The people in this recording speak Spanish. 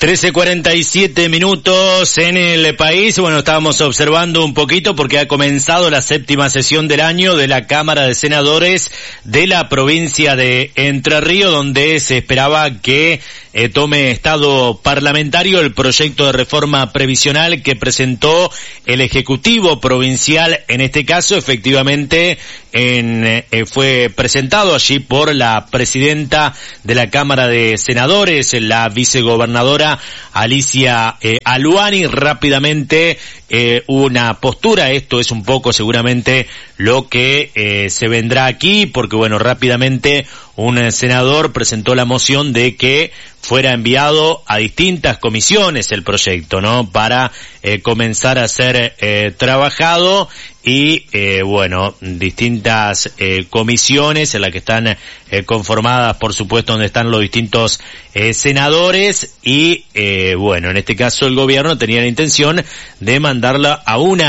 13:47 en el país. Bueno, estábamos observando un poquito porque ha comenzado la 7ª sesión del año de la Cámara de Senadores de la provincia de Entre Ríos, donde se esperaba que tome estado parlamentario el proyecto de reforma previsional que presentó el Ejecutivo Provincial. En este caso, efectivamente, fue presentado allí por la presidenta de la Cámara de Senadores, la vicegobernadora Alicia Aluani. Rápidamente una postura, esto es un poco seguramente lo que se vendrá aquí, porque bueno, rápidamente un senador presentó la moción de que fuera enviado a distintas comisiones el proyecto, ¿no? Para comenzar a ser trabajado y bueno, distintas comisiones en las que están conformadas, por supuesto, donde están los distintos senadores y bueno, en este caso el gobierno tenía la intención de mandarla a una